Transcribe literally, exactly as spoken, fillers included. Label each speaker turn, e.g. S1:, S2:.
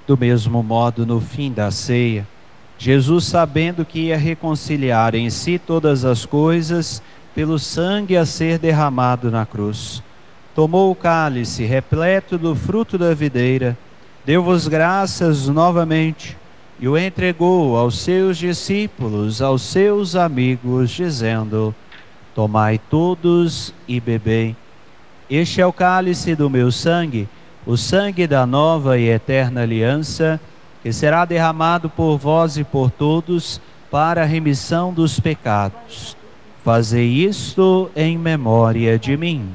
S1: Do mesmo modo, no fim da ceia, Jesus, sabendo que ia reconciliar em si todas as coisas, pelo sangue a ser derramado na cruz, tomou o cálice repleto do fruto da videira, deu-vos graças novamente e o entregou aos seus discípulos, aos seus amigos, dizendo: tomai todos e bebei. Este é o cálice do meu sangue, o sangue da nova e eterna aliança, que será derramado por vós e por todos para a remissão dos pecados. Fazei isto em memória de mim.